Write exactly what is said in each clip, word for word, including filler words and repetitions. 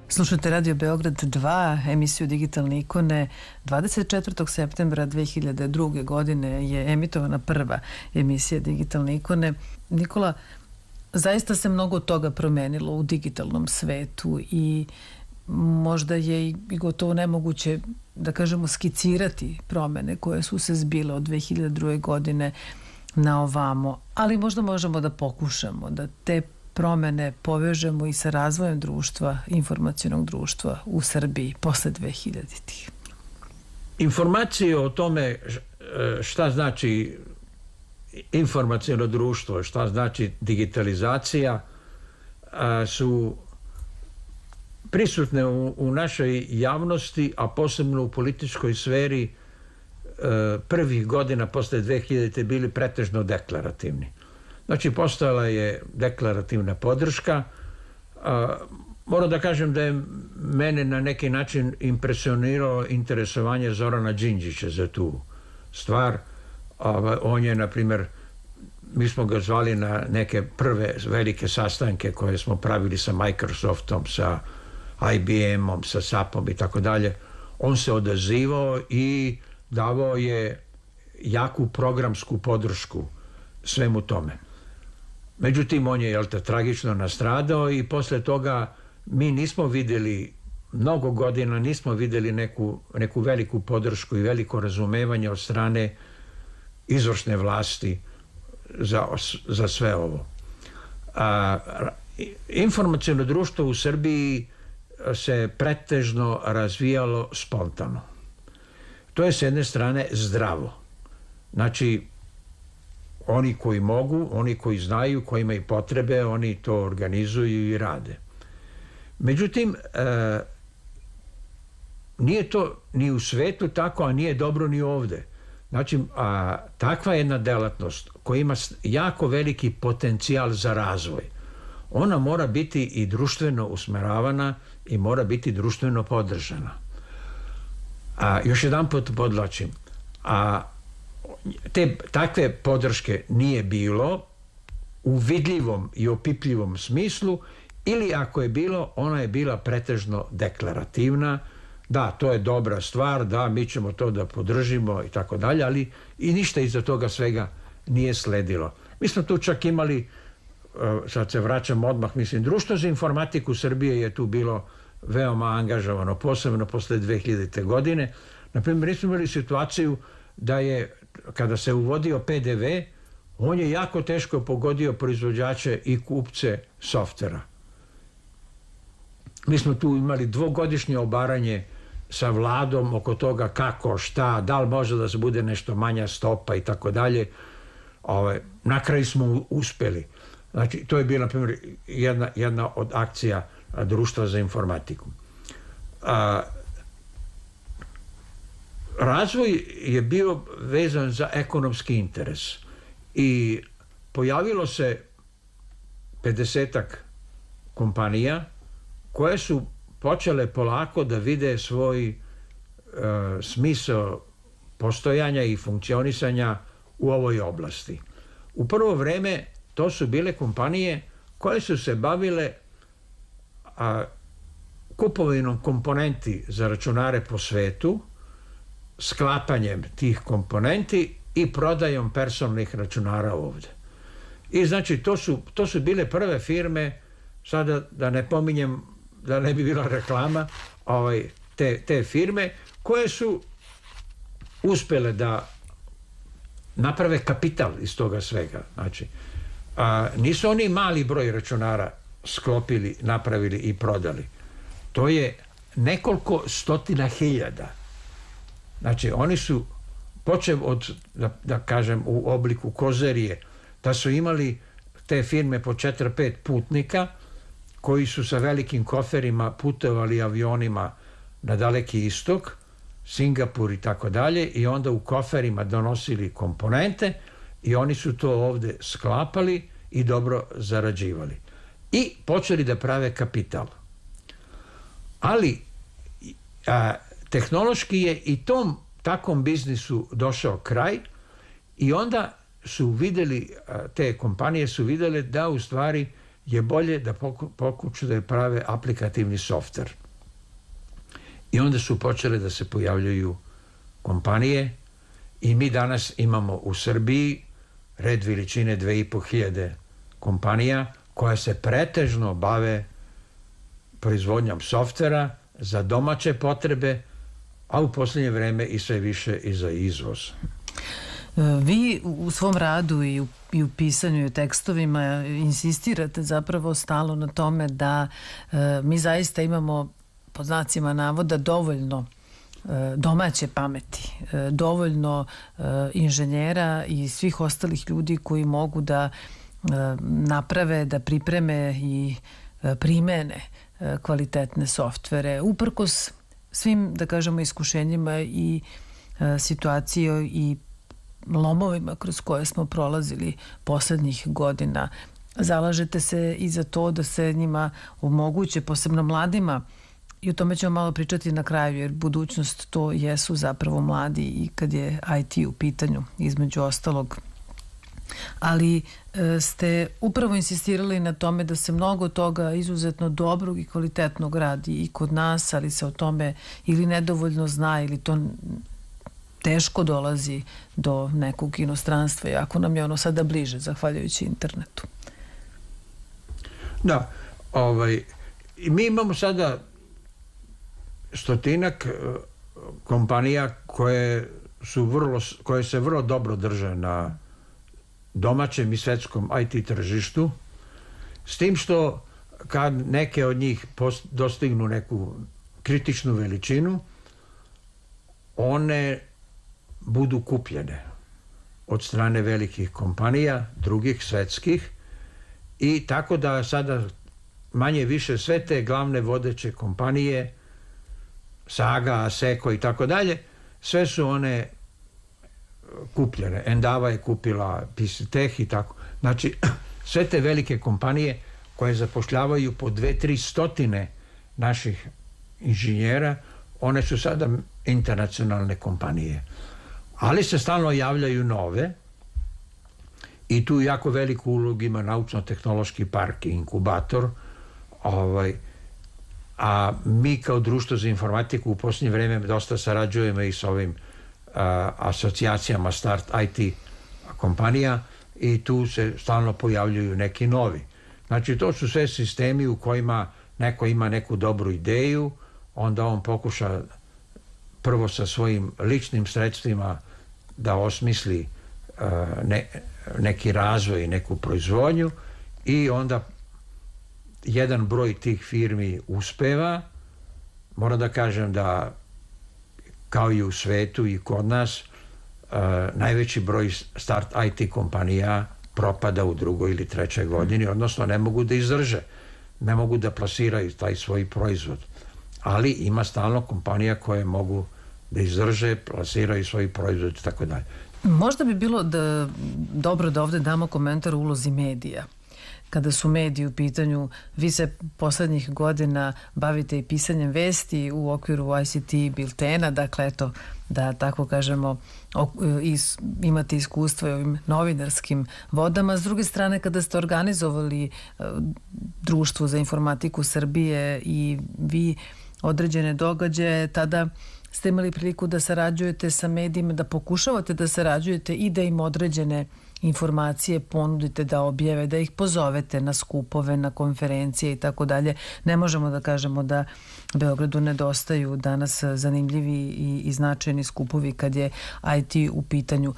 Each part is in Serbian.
Slušajte Radio Beograd dva, emisiju Digitalne ikone. dvadeset četvrtog septembra dve hiljade druge. godine je emitovana prva emisija Digitalne ikone. Nikola, zaista se mnogo toga promenilo u digitalnom svetu i možda je i gotovo nemoguće, da kažemo, skicirati promene koje su se zbile od dve hiljade druge. godine na ovamo, ali možda možemo da pokušamo da te promene povežemo i sa razvojem društva, informacionog društva u Srbiji posle dve hiljaditih. Informacije o tome šta znači informaciono društvo, šta znači digitalizacija su prisutne u, u našoj javnosti, a posebno u političkoj sferi prvih godina posle dve hiljadite. bili pretežno deklarativni. Znači, postojala je deklarativna podrška. A, moram da kažem da je mene na neki način impresioniralo interesovanje Zorana Đinđića za tu stvar. A, on je, na primjer, mi smo ga zvali na neke prve velike sastanke koje smo pravili sa Microsoftom, sa I B M-om, sa S A P-om i tako dalje. On se odazivao i davao je jaku programsku podršku svemu tome. Međutim, on je, jel te, tragično nastradao i posle toga mi nismo vidjeli, mnogo godina nismo vidjeli neku, neku veliku podršku i veliko razumevanje od strane izvršne vlasti za, za sve ovo. A, informaciono društvo u Srbiji se pretežno razvijalo spontano. To je s jedne strane zdravo. Znači, oni koji mogu, oni koji znaju, koji imaju potrebe, oni to organizuju i rade. Međutim, e, nije to ni u svetu tako, a nije dobro ni ovde. Znači, a, takva jedna delatnost koja ima jako veliki potencijal za razvoj, ona mora biti i društveno usmeravana i mora biti društveno podržana. A, još jedan put podlačim, a te takve podrške nije bilo u vidljivom i opipljivom smislu, ili ako je bilo, ona je bila pretežno deklarativna. Da, to je dobra stvar, da, mi ćemo to da podržimo i tako dalje, ali i ništa iza toga svega nije sledilo. Mi smo tu čak imali, sad se vraćam odmah, mislim, Društvo za informatiku Srbije je tu bilo veoma angažovano, posebno posle dve hiljadite. godine. Naprimjer, mi smo imali situaciju da je, kada se uvodio P D V, on je jako teško pogodio proizvođače i kupce softvera. Mi smo tu imali dvogodišnje obaranje sa vladom oko toga kako, šta, da li može da se bude nešto manja stopa i tako dalje. Na kraju smo uspeli. Znači, to je bila, na primjer, jedna, jedna od akcija Društva za informatiku. A, razvoj je bio vezan za ekonomski interes i pojavilo se pedesetak kompanija koje su počele polako da vide svoj e, smisao postojanja i funkcionisanja u ovoj oblasti. U prvo vreme to su bile kompanije koje su se bavile a, kupovinom komponenti za računare po svetu, sklapanjem tih komponenti i prodajom personalnih računara ovdje. I znači to su, to su bile prve firme, sada da ne pominjem, da ne bi bila reklama, ovaj, te, te firme koje su uspjele da naprave kapital iz toga svega. Znači, a, nisu oni mali broj računara sklopili, napravili i prodali. To je nekoliko stotina hiljada. Znači, oni su, počev od, da, da kažem, u obliku kozerije, da su imali te firme po četiri pet putnika koji su sa velikim koferima putovali avionima na Daleki istok, Singapur i tako dalje, i onda u koferima donosili komponente i oni su to ovde sklapali i dobro zarađivali. I počeli da prave kapital. Ali a, tehnološki je i tom takvom biznisu došao kraj i onda su videli, te kompanije su vidjele da u stvari je bolje da pokušu da je prave aplikativni softver. I onda su počele da se pojavljaju kompanije i mi danas imamo u Srbiji red veličine dve i po hiljade kompanija koja se pretežno bave proizvodnjom softvera za domaće potrebe, a u posljednje vreme i sve više i za izvoz. Vi u svom radu i u, i u pisanju i u tekstovima insistirate zapravo stalno na tome da e, mi zaista imamo, pod znacima navoda, dovoljno e, domaće pameti, e, dovoljno e, inženjera i svih ostalih ljudi koji mogu da e, naprave, da pripreme i e, primene e, kvalitetne softvere, uprkos svim, da kažemo, iskušenjima i e, situacije i lomovima kroz koje smo prolazili poslednjih godina. Zalažete se i za to da se njima omoguće, posebno mladima, i o tome ćemo malo pričati na kraju, jer budućnost to jesu zapravo mladi i kad je I T u pitanju, između ostalog. Ali e, ste upravo insistirali na tome da se mnogo toga izuzetno dobrog i kvalitetnog radi i kod nas, ali se o tome ili nedovoljno zna ili to teško dolazi do nekog inostranstva, iako nam je ono sada bliže, zahvaljujući internetu. Da, ovaj, mi imamo sada stotinak kompanija koje su vrlo, koje se vrlo dobro drže na domaćem i svetskom I T tržištu, s tim što kad neke od njih post, dostignu neku kritičnu veličinu, one budu kupljene od strane velikih kompanija, drugih svetskih, i tako da sada manje više sve te glavne vodeće kompanije, Saga, Asseco i tako dalje, sve su one kupljene. Endava je kupila P C Tech i tako. Znači, sve te velike kompanije koje zapošljavaju po dve, tri stotine naših inženjera, one su sada internacionalne kompanije. Ali se stalno javljaju nove i tu jako veliku ulogu ima naučno-tehnološki park i inkubator, ovaj, a mi kao društvo za informatiku u posljednje vreme dosta sarađujemo i s ovim a, asocijacijama Start I T kompanija i tu se stalno pojavljuju neki novi. Znači, to su sve sistemi u kojima neko ima neku dobru ideju, onda on pokuša prvo sa svojim ličnim sredstvima da osmisli uh, ne, neki razvoj, neku proizvodnju, i onda jedan broj tih firmi uspeva. Moram da kažem da kao i u svetu i kod nas uh, najveći broj Start I T kompanija propada u drugoj ili trećoj godini, odnosno ne mogu da izdrže, ne mogu da plasiraju taj svoj proizvod. Ali ima stalno kompanija koje mogu da izdrže, plasiraju svoj proizvod i tako dalje. Možda bi bilo da, dobro da ovde damo komentar o ulozi medija. Kada su mediji u pitanju, vi se poslednjih godina bavite i pisanjem vesti u okviru I C T biltena, dakle, eto, da tako kažemo, is, imate iskustvo i ovim novinarskim vodama. S druge strane, kada ste organizovali uh, Društvo za informatiku Srbije i vi određene događaje, tada ste imali priliku da sarađujete sa medijima, da pokušavate da sarađujete i da im određene informacije ponudite da objave, da ih pozovete na skupove, na konferencije i tako dalje. Ne možemo da kažemo da Beogradu nedostaju danas zanimljivi i, i značajni skupovi kad je I T u pitanju.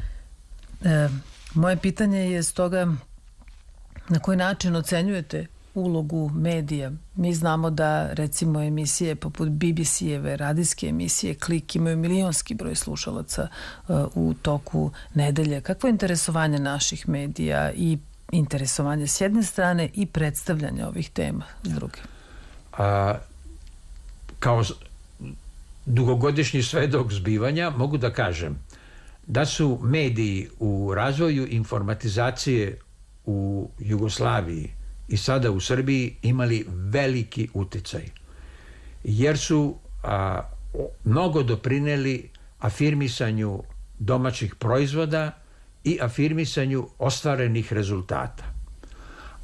E, moje pitanje je stoga na koji način ocenjujete ulogu medija. Mi znamo da, recimo, emisije poput B B C-eve, radijske emisije Klik imaju milionski broj slušalaca uh, u toku nedelje. Kakvo je interesovanje naših medija i interesovanje s jedne strane i predstavljanje ovih tema s druge? A, kao dugogodišnji svedok zbivanja mogu da kažem da su mediji u razvoju informatizacije u Jugoslaviji i sada u Srbiji imali veliki uticaj, jer su a, mnogo doprineli afirmisanju domaćih proizvoda i afirmisanju ostvarenih rezultata.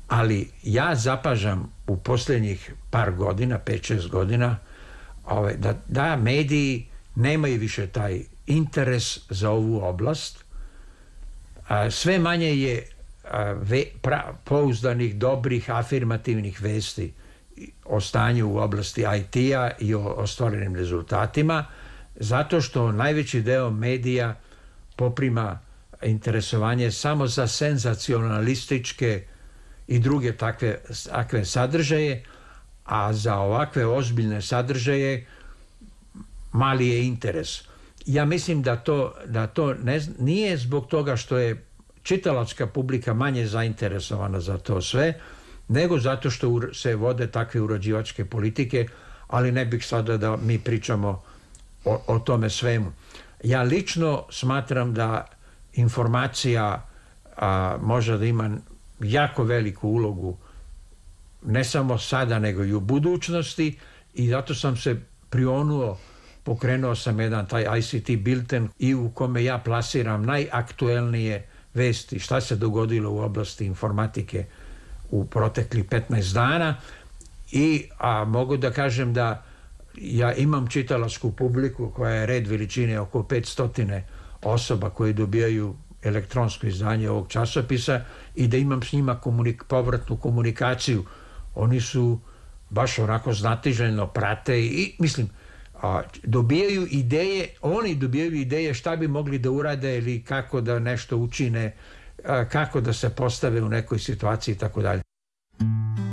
Ali ja zapažam u posljednjih par godina, pet šest godina, ove, da, da mediji nemaju više taj interes za ovu oblast. A, sve manje je a, ve, pra, pouzdanih, dobrih, afirmativnih vesti o stanju u oblasti I T-a i o ostvarenim rezultatima, zato što najveći deo medija poprima interesovanje samo za senzacionalističke i druge takve, takve sadržaje, a za ovakve ozbiljne sadržaje mali je interes. Ja mislim da to, da to ne, nije zbog toga što je čitalačka publika manje zainteresovana za to sve, nego zato što se vode takve uređivačke politike, ali ne bih sada da mi pričamo o, o tome svemu. Ja lično smatram da informacija a, može da ima jako veliku ulogu ne samo sada nego i u budućnosti, i zato sam se prionuo, pokrenuo sam jedan taj I C T bilten i u kome ja plasiram najaktuelnije vesti šta se dogodilo u oblasti informatike u proteklih petnaest dana, i a, mogu da kažem da ja imam čitalačku publiku koja je red veličine oko petsto osoba koji dobijaju elektronsko izdanje ovog časopisa i da imam s njima komunik, povratnu komunikaciju. Oni su baš onako znatiželjno prate i mislim a, dobijaju ideje, oni dobijaju ideje šta bi mogli da urade ili kako da nešto učine, a, kako da se postave u nekoj situaciji i tako dalje.